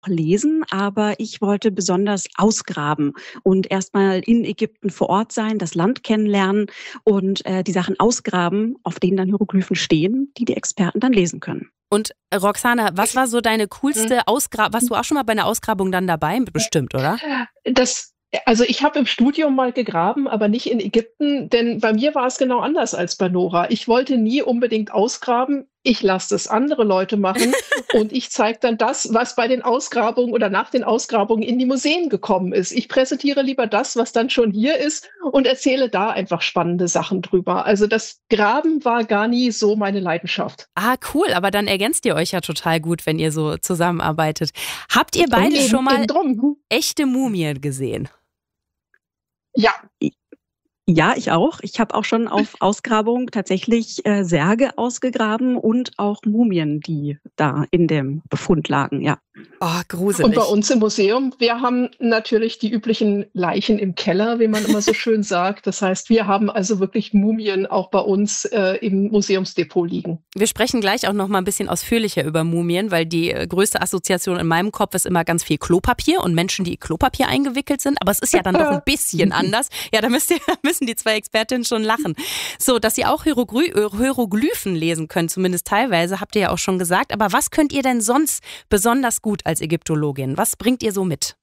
lesen, aber ich wollte besonders ausgraben und erstmal in Ägypten vor Ort sein, das Land kennenlernen und die Sachen ausgraben, auf denen dann Hieroglyphen stehen, die die Experten dann lesen können. Und Roxana, was war so deine coolste Ausgrabung? Warst du auch schon mal bei einer Ausgrabung dann dabei? Bestimmt, oder? Also ich habe im Studium mal gegraben, aber nicht in Ägypten, denn bei mir war es genau anders als bei Nora. Ich wollte nie unbedingt ausgraben. Ich lasse es andere Leute machen und ich zeige dann das, was bei den Ausgrabungen oder nach den Ausgrabungen in die Museen gekommen ist. Ich präsentiere lieber das, was dann schon hier ist und erzähle da einfach spannende Sachen drüber. Also das Graben war gar nie so meine Leidenschaft. Ah, cool, aber dann ergänzt ihr euch ja total gut, wenn ihr so zusammenarbeitet. Habt ihr beide schon mal echte Mumien gesehen? Ja. Ja, ich auch. Ich habe auch schon auf Ausgrabung tatsächlich Särge ausgegraben und auch Mumien, die da in dem Befund lagen, ja. Oh, gruselig. Und bei uns im Museum, wir haben natürlich die üblichen Leichen im Keller, wie man immer so schön sagt. Das heißt, wir haben also wirklich Mumien auch bei uns im Museumsdepot liegen. Wir sprechen gleich auch noch mal ein bisschen ausführlicher über Mumien, weil die größte Assoziation in meinem Kopf ist immer ganz viel Klopapier und Menschen, die in Klopapier eingewickelt sind. Aber es ist ja dann doch ein bisschen anders. Ja, da müssen die zwei Expertinnen schon lachen. So, dass ihr auch Hieroglyphen lesen könnt, zumindest teilweise, habt ihr ja auch schon gesagt. Aber was könnt ihr denn sonst besonders gut als Ägyptologin? Was bringt ihr so mit?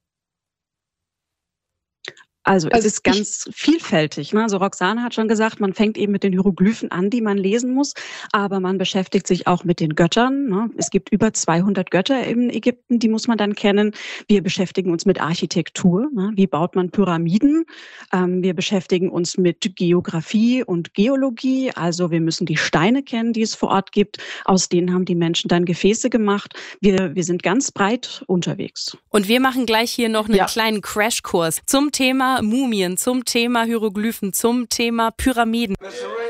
Also es ist ganz vielfältig. Ne? Also Roxane hat schon gesagt, man fängt eben mit den Hieroglyphen an, die man lesen muss, aber man beschäftigt sich auch mit den Göttern. Ne? Es gibt über 200 Götter in Ägypten, die muss man dann kennen. Wir beschäftigen uns mit Architektur. Ne? Wie baut man Pyramiden? Wir beschäftigen uns mit Geografie und Geologie. Also wir müssen die Steine kennen, die es vor Ort gibt. Aus denen haben die Menschen dann Gefäße gemacht. Wir sind ganz breit unterwegs. Und wir machen gleich hier noch einen kleinen Crashkurs zum Thema Mumien, zum Thema Hieroglyphen, zum Thema Pyramiden.